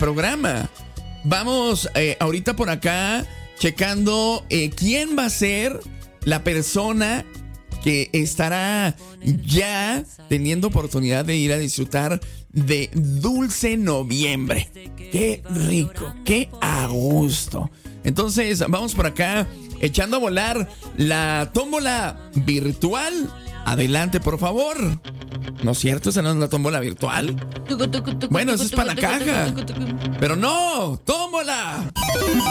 programa. Vamos ahorita por acá checando quién va a ser la persona que estará ya teniendo oportunidad de ir a disfrutar de Dulce Noviembre. ¡Qué rico! ¡Qué a gusto! Entonces, vamos por acá echando a volar la tómbola virtual. Adelante, por favor. ¿No es cierto? ¿Esa no es la tómbola virtual? Bueno, eso es para la caja. Pero no, tómbola.